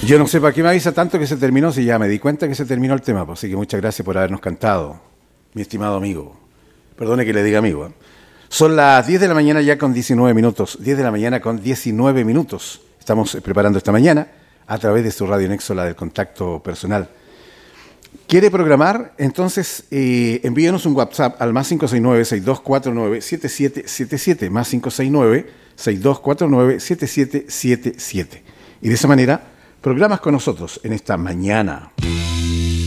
Yo no sé para qué me avisa tanto que se terminó, si ya me di cuenta que se terminó el tema, pues, así que muchas gracias por habernos cantado, mi estimado amigo. Perdone que le diga amigo. Son las 10 de la mañana ya con 19 minutos. 10 de la mañana con 19 minutos. Estamos preparando esta mañana a través de su Radio Nexo, la del contacto personal. ¿Quiere programar? Entonces envíenos un WhatsApp al más 569-6249-7777, más 569-6249-7777. Y de esa manera programas con nosotros en esta mañana.